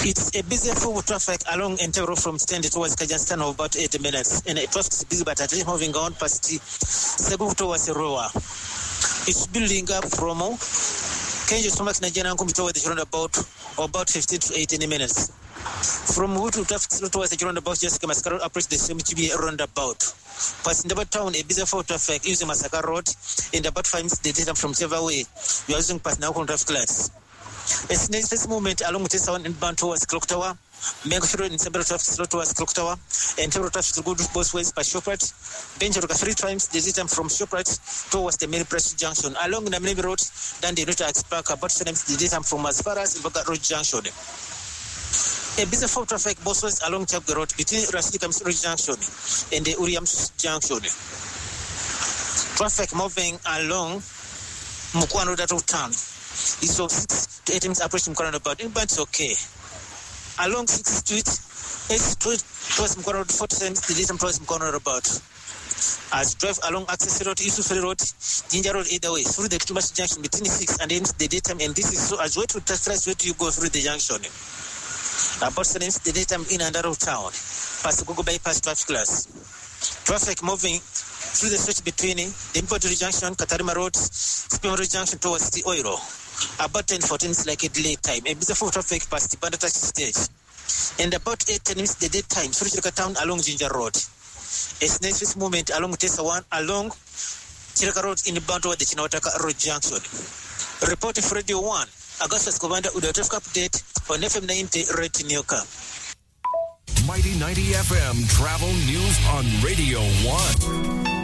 It's a busy full traffic along Entero from Stand towards Kazakhstan of about 8 minutes. And it was busy, but at least moving on past Cebu towards Roa. It's building up from Kenji Somax Nigerian Computer with the roundabout about 15 to 18 minutes. From Wutu traffic towards the roundabout, Jessica Mascaro approach the CMTB roundabout. Passing the town, a busy full traffic using Masaka Road in about 5 minutes, the data from Seva Way. You are using past now traffic lights. It's this movement along with this one inbound towards Clock Tower, Mango Road in several traffic towards Clock Tower, and several traffic go both ways by Shoprite. Benjamin 3 times the distance from Shoprite towards the main press junction. Along the main road, then the Rita Park about 7 times the distance from as far as Ivoca Road Junction. A busy full traffic both ways along Chapter Road between Rasidikams Road Junction and the Uriams Junction. Traffic moving along Mukwano Dato Town. It's of 6 to 8 minutes approaching Mkwano about it, but it's okay. Along 6th Street, 8th Street towards Mkwano Road, 40 times the distance towards Mkwano about. As drive along Access Road, Yusuf Road, Ginger Road, either way, through the Tumas Junction between 6 and 8 the daytime, and this is so as way to test where you go through the junction. About 7 minutes the daytime in and out of town, past the Google bypass traffic class. Traffic moving through the stretch between the Importory Junction, Katarima Road, Spimoro Junction towards the Oiro. About 10-14 minutes like a delay time. A busy full traffic past the Bandatash stage. And about 8-10 minutes the daytime through Chiraka Town along Ginger Road. A snake's movement along Tesa 1 along Chiraka Road in the bound toward the Chinawataka Road Junction. Reporting for Radio 1, Augustus Commander with a traffic update on FM 90 Red Newcomb. Mighty 90 FM Travel News on Radio 1.